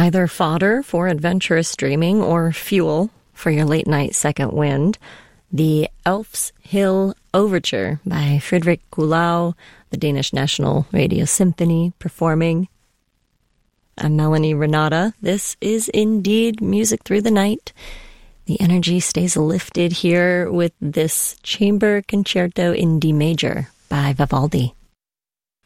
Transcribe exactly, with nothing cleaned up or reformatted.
Either fodder for adventurous dreaming or fuel for your late-night second wind, the Elf's Hill Overture by Frederick Kuhlau, the Danish National Radio Symphony, performing. I'm Melanie Renata. This is indeed Music Through the Night. The energy stays lifted here with this Chamber Concerto in D major by Vivaldi.